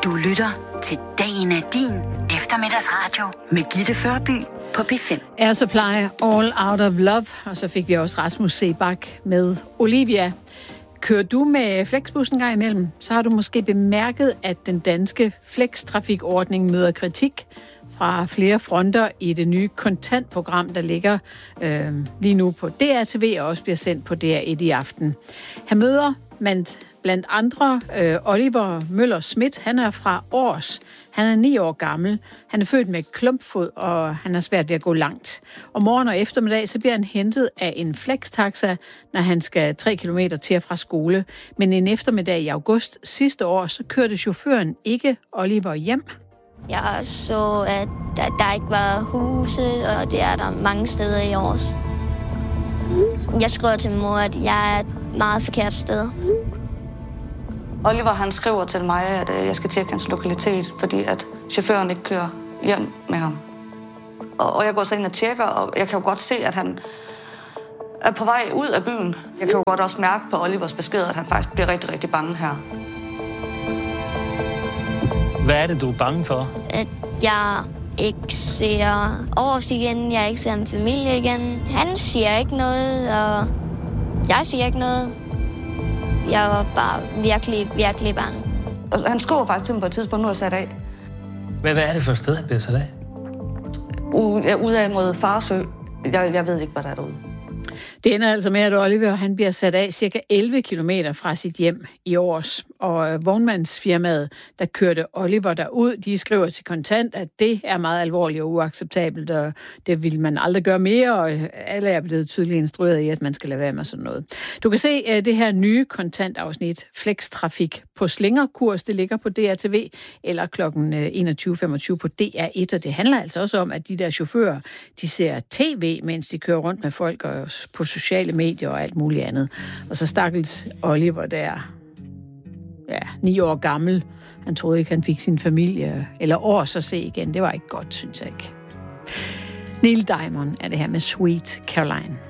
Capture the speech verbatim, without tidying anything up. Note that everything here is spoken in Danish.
Du lytter til Dagen er din eftermiddagsradio med Gitte Førby på P fem. Air Supply, All Out of Love, og så fik vi også Rasmus Sebak med Olivia. Kører du med Flexbussen gang imellem, så har du måske bemærket, at den danske flextrafikordning møder kritik fra flere fronter i det nye kontantprogram, der ligger øh, lige nu på D R T V og også bliver sendt på D R et i aften. Han møder man blandt andre øh, Oliver Møller Schmidt. Han er fra Aars. Han er ni år gammel. Han er født med klumpfod, og han har svært ved at gå langt. Om morgen og eftermiddag, så bliver han hentet af en flextaxa, når han skal tre kilometer til og fra skole. Men en eftermiddag i august sidste år, så kørte chaufføren ikke Oliver hjem. Jeg så, at der, der ikke var huse, og det er der mange steder i Aars. Jeg skriver til min mor, at jeg er et meget forkert sted. Oliver han skriver til mig, at jeg skal tjekke hans lokalitet, fordi at chaufføren ikke kører hjem med ham. Og jeg går så ind og tjekker, og jeg kan jo godt se, at han er på vej ud af byen. Jeg kan jo godt også mærke på Olivers besked, at han faktisk bliver rigtig, rigtig bange her. Hvad er det, du er bange for? At jeg ikke ser Aars igen, jeg ikke ser min familie igen. Han siger ikke noget, og jeg siger ikke noget. Jeg var bare virkelig, virkelig bange. Og han skriver faktisk til mig på et tidspunkt, nu er jeg sat af. Hvad, hvad er det for et sted, han bliver sat af? Ude af mod Farsø. Jeg, jeg ved ikke, hvad der er derude. Det ender altså med, at Oliver han bliver sat af cirka elleve kilometer fra sit hjem i Aars. Og vognmandsfirmaet, der kørte Oliver derud, de skriver til Kontant, at det er meget alvorligt og uacceptabelt, og det vil man aldrig gøre mere, og alle er blevet tydeligt instrueret i, at man skal lade være med sådan noget. Du kan se det her nye Kontant-afsnit, Flextrafik på slingerkurs, det ligger på D R T V, eller klokken enogtyve femogtyve på D R et, og det handler altså også om, at de der chauffører, de ser tv, mens de kører rundt med folk og på sociale medier og alt muligt andet. Og så stakkels Oliver der, ja, ni år gammel. Han troede ikke, han fik sin familie eller år så se igen. Det var ikke godt, synes jeg ikke. Neil Diamond er det her med Sweet Caroline.